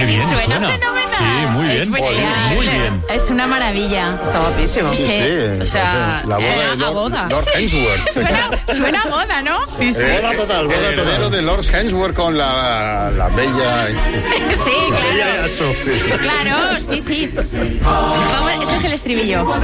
Qué bien, Suena fenomenal. Sí, muy bien. Muy bien. Es una maravilla. Está guapísimo. Sí. O sea, La boda a boda. Lord Hemsworth. Suena a boda, ¿no? Sí, sí. Boda total, boda total. El heredero de Lord Hemsworth con la bella... Sí, claro. Claro, sí. Este es el estribillo.